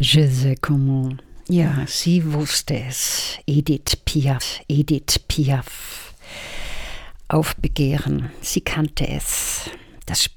Je sais comment. Ja, sie wusste es. Edith Piaf. Edith Piaf. Aufbegehren. Sie kannte es. Das